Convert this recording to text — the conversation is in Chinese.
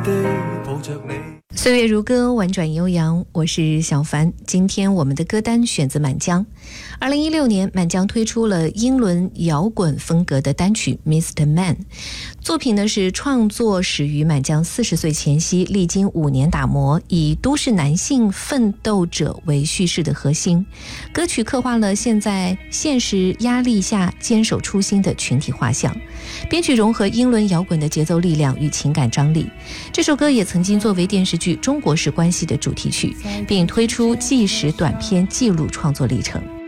岁月如歌，婉转悠扬，我是小凡。今天我们的歌单选自满江。2016年，满江推出了英伦摇滚风格的单曲 Mr. Man。 作品呢是创作始于满江40岁前夕，历经5年打磨，以都市男性奋斗者为叙事的核心。歌曲刻画了现在现实压力下坚守初心的群体画像，编曲融合英伦摇滚的节奏力量与情感张力。这首歌也曾经作为电视剧《中国式关系》的主题曲，并推出纪实短片记录创作历程。